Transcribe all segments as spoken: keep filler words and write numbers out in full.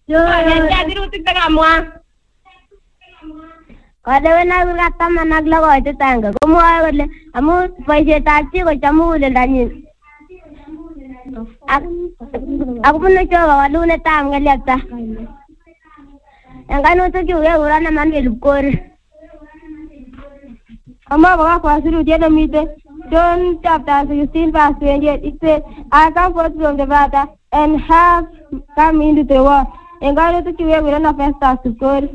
Sirutik chekamwa. Kolewen kurgat taman ak lo koitet agenge komwoe kole amun boisietab chi kocham muguleldanyin. Ak bunu Jehova walunetab ng'elyepta. En kainutik chu kekuron Emmanuel Kipkorir. Amma baka kwa sirutiet nemiten John chapter sixteen verse twenty-eight. It says, I come forth from the Father and have come into the world. En kainutik chu kekuron Festus Kipkorir.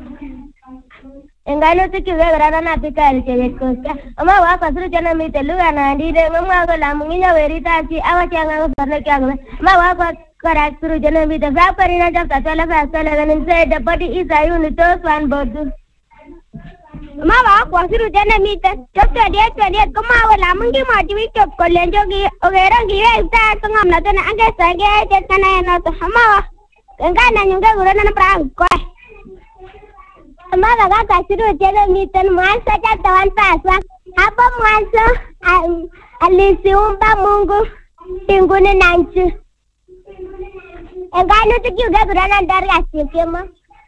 En kainutik chu kekuron Abigail Chebet Kosgei. Amma baka kwa sirutiet nemiten Luka nineteen memwa kole amun kinyo weritab chi akocheng ak kosornekyak. Amma baka kwa Correct, Guru Janami, the Vaparina chapter twelve verse eleven, and said the body is a unit of one body. Mama, Guru Janami, chapter eight twenty-eight, come out, Lamungi Marti, of Kolenjogi, Ogerangi, Tangam, Nathan, and guess I get it, and I not Hama, and Gana, you go run a prank. Mother got Guru Janami, and one such at the one pass, Hapa Manso, Alisiumba Mungu, Tingun Nancy. En kainutik chu kekuron Andargas Chepkemoi.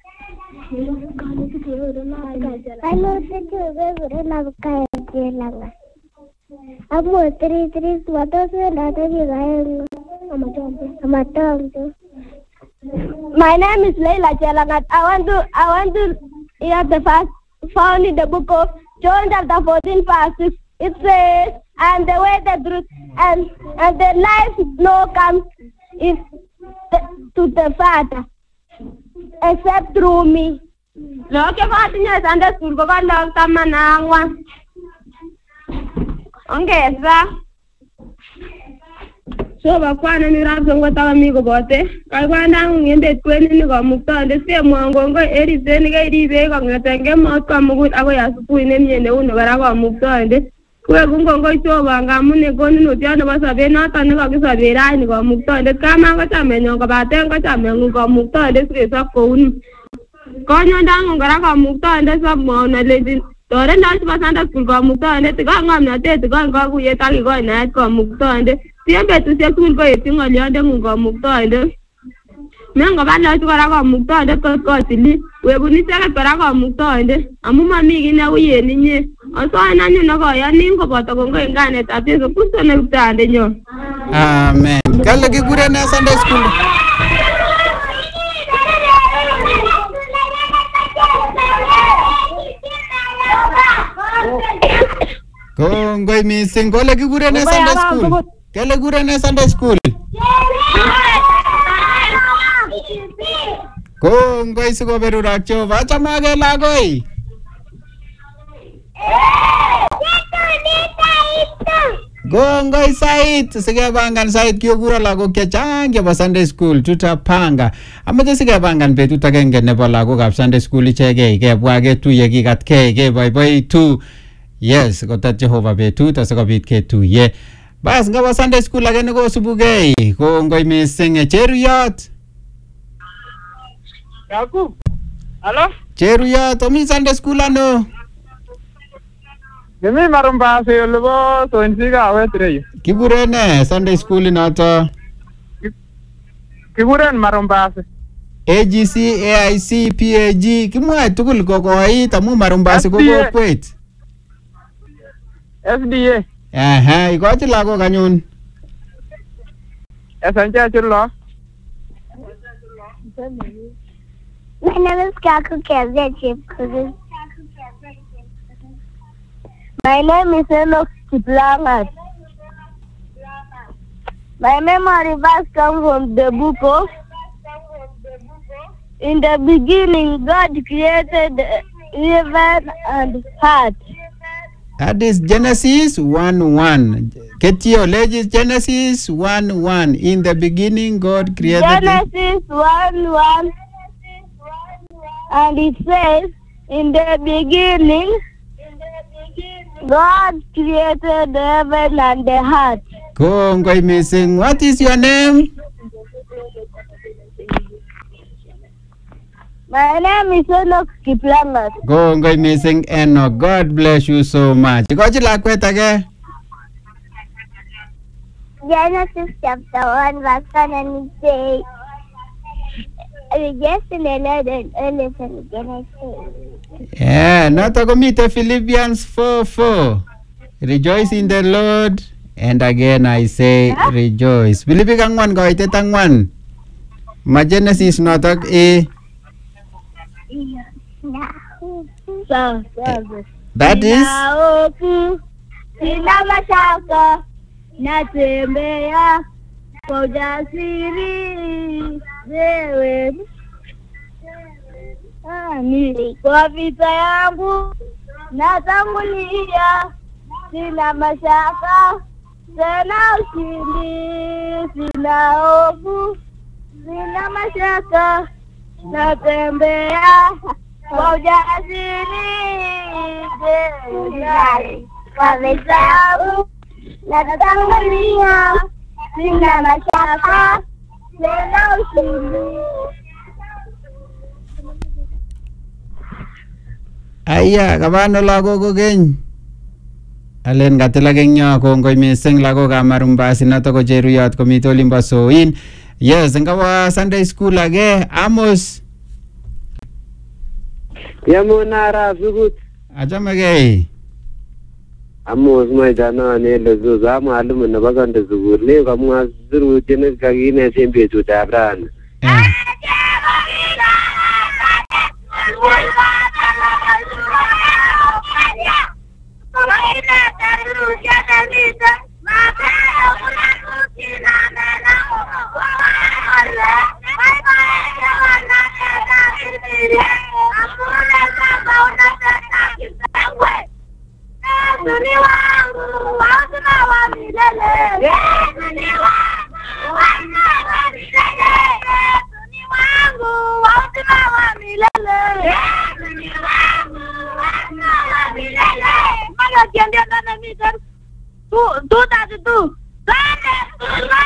Kainutik chu kekuron Abigail Chelang'at. Amu three three matos wendote biik aeng'u amatomcho. My name is Leila Chelang'at. I want to I want to hear the first found in the book of John chapter fourteen verse six. It says, and the way, the truth, and and the life no comes is to the Father, except through me. Look at the Sunday school, go on, love, come on, one. Okay, sir. So, Bakwana, you have some what our amigo got it. I went down in the twenty Mukta, and the same one go, it is then a day on the Tangam, outcome with our Yasuku in the Unavara Mukta, and this. Kwe kungo ngoi choba ngamune goni nutiano basa bena tani kisa bera ni kwa mukta ndes kama kata menyo kabate kata menyo kwa mukta ndes kisa kouni konyo ndango ngara kwa mukta ndes mo na lezi tore ndas basanda school kwa mukta ndes tiga ngam na te tiga ngwa kuye taki kwa na kwa mukta ndes siembe tu sia school kwa yetingo lionde kwa mukta ndes mengo bana tu kara kwa mukta ndes kwa kwa sili webuni saka kara kwa mukta ndes amuma migi na uye ninye also ananyo nako yani ko boto ko ngane tate so kusto ne utande nyo. Amen. Kale kikure na Sunday school. Ko ngoi missing kale kikure na Sunday school. Kale kikure na Sunday school. Ko ngoi siko berura Jehova chamage lagoi. Gongoi sait sikepangan sait kiyokuro lagok chechang chebo Sunday school tutapanga amache sikepangan betut agenge nebo lagokab Sunday school ichegei kebwa ketuye kikatkei keboiboitu yes kotet Jehova betut asikobit ketuye bas ngabo Sunday school age nekosubugei kongoi missing Cheruyot Yakub Hello Cheruyot omi Sunday school ano Demi marumba se olbo tonsiga awetre. Kibure ne Sunday school inoto. Kiburen marumba se. A G C, A I C, P A G, kimwae tugul kokoit amu marumba se kokokwet. S D A. Aha, ikochi lagok anyun. Esanja chulo. My name is Kaku Kevin. My name is Enoch Kiplangat. My memory verse comes from the book of In the beginning, God created heaven and earth. That is Genesis one one. Ketio legis Genesis one one. In the beginning, God created Genesis one one. And it says, in the beginning, God created the heaven and the earth. Kongoi missing. What is your name? My name is Enoch Kiplangat. Kongoi missing Enoch. God bless you so much. Ikochi lakwet age. Genesis chapter one verse one and it says, rejoice in the Lord and always and again. Yeah, noto komite Philippians four four. Rejoice in the Lord, and again I say rejoice. Philippians angwan koitet angwan. Ma Genesis notok A. So, That is hofu, sina mashaka, natembea kwa ujasiri, wewe ni kwa vita yangu natangulia, sina mashaka tena ushindi, sina hofu, sina mashaka, natembea kwa ujasiri, kwa vita yangu natangulia, sina mashaka tena ushindi. Aya, kabano lagok kokeny. Alen katilak eng yo kongoi mising lagokab Marumbasi notok ko cheruyot komite olimbo Soin. Yes, ngawa Sunday school age Amos. Yamuna Rafukut. Achamegei. Amos maidana nele zuza mwalimu nebo Sunday school ne kamwa zurutiet ne kakinet eng betutab rani. Tú, tú, tú, tú, tú,